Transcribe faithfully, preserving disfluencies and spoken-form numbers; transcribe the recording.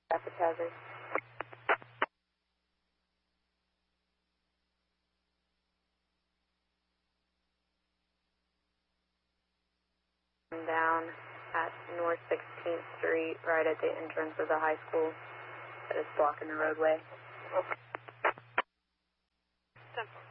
traffic hazard. Down at North sixteenth Street, right at the entrance of the high school that is blocking the roadway. Simple.